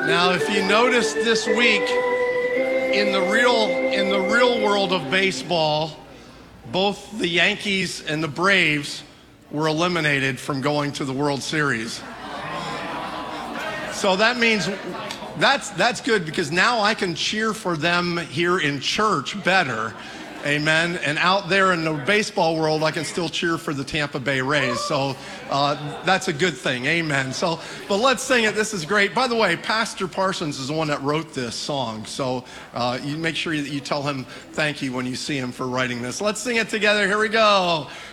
Now, if you noticed this week in the real world of baseball, both the Yankees and the Braves were eliminated from going to the World Series. So that means that's good, because now I can cheer for them here in church better. Amen. And out there in the baseball world, I can still cheer for the Tampa Bay Rays. So that's a good thing. Amen. So, but let's sing it. This is great. By the way, Pastor Parsons is the one that wrote this song. So you make sure that you tell him thank you when you see him for writing this. Let's sing it together. Here we go.